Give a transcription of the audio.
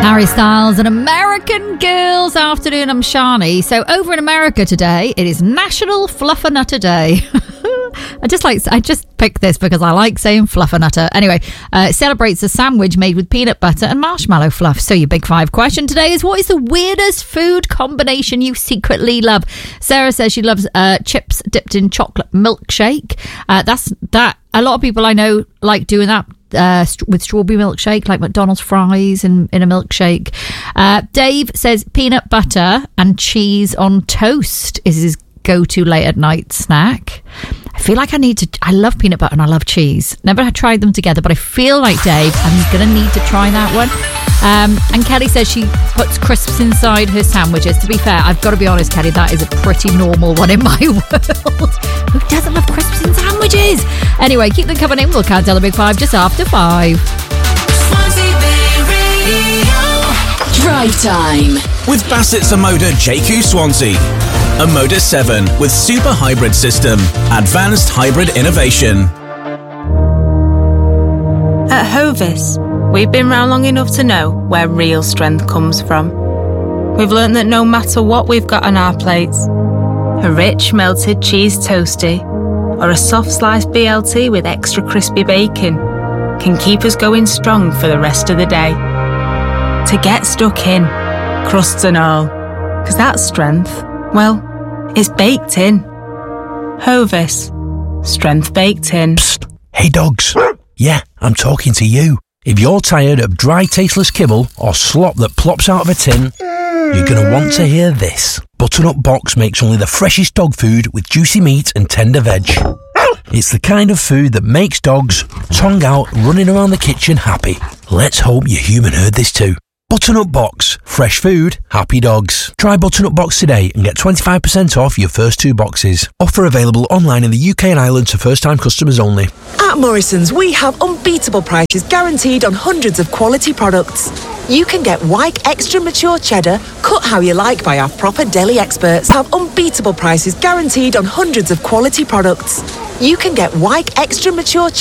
Harry Styles and American Girls Afternoon. I'm Shani. So over in America today, it is National Fluffernutter Day. I just picked this because I like saying fluffernutter. Anyway, it celebrates a sandwich made with peanut butter and marshmallow fluff. So your big five question today is, what is the weirdest food combination you secretly love? Sarah says she loves chips dipped in chocolate milkshake. A lot of people I know like doing that. With strawberry milkshake, like McDonald's fries in a milkshake. Dave says peanut butter and cheese on toast is his go-to late at night snack. I feel like I love peanut butter and I love cheese. Never had tried them together, but I feel like, Dave, I'm going to need to try that one. And Kelly says she puts crisps inside her sandwiches. To be fair, I've got to be honest, Kelly, that is a pretty normal one in my world. Who doesn't love crisps in sandwiches? Anyway, keep them coming in. We'll count down the big five just after 5. Drive time with Bassett's Amoda JQ Swansea. Amoda 7 with super hybrid system. Advanced hybrid innovation. At Hovis, we've been round long enough to know where real strength comes from. We've learnt that no matter what we've got on our plates, a rich melted cheese toasty or a soft sliced BLT with extra crispy bacon can keep us going strong for the rest of the day. To get stuck in, crusts and all, because that strength, well, it's baked in. Hovis, strength baked in. Psst, hey dogs. Yeah, I'm talking to you. If you're tired of dry, tasteless kibble or slop that plops out of a tin, you're going to want to hear this. Butternut Box makes only the freshest dog food with juicy meat and tender veg. It's the kind of food that makes dogs, tongue out, running around the kitchen happy. Let's hope your human heard this too. Butternut Box. Fresh food, happy dogs. Try Butternut Box today and get 25% off your first 2 boxes. Offer available online in the UK and Ireland to first-time customers only. At Morrison's, we have unbeatable prices guaranteed on hundreds of quality products. You can get Wyke Extra Mature Cheddar, cut how you like by our proper deli experts. Have unbeatable prices guaranteed on hundreds of quality products. You can get Wyke Extra Mature Cheddar